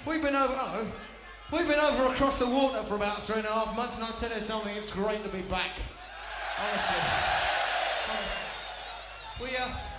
We've been over, hello. We've been over across the water for about 3.5 months, and I tell you something, it's great to be back. Honestly. We